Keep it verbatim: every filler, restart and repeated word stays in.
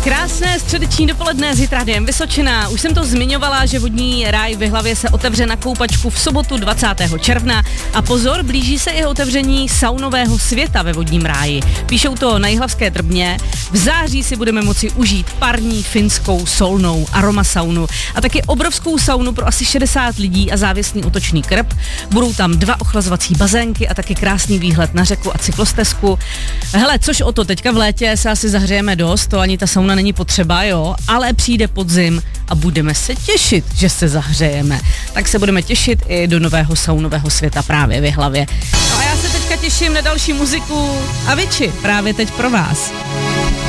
Krásné středeční dopoledne s Hit Rádiem Vysočina. Už jsem to zmiňovala, že vodní ráj v Jihlavě se otevře na koupačku v sobotu dvacátého června a pozor, blíží se i otevření saunového světa ve vodním ráji. Píšou to na Jihlavské Trbně. V září si budeme moci užít parní finskou solnou aromasaunu a taky obrovskou saunu pro asi šedesát lidí a závěsný útočný krb. Budou tam dva ochlazovací bazénky a taky krásný výhled na řeku a cyklostezku. Hele, což o to, teďka v létě se asi zahřejeme dost, to ani ta sauna není potřeba, jo, ale přijde podzim a budeme se těšit, že se zahřejeme. Tak se budeme těšit i do nového saunového světa právě v Jihlavě. No a já se teďka těším na další muziku Avicii právě teď pro vás.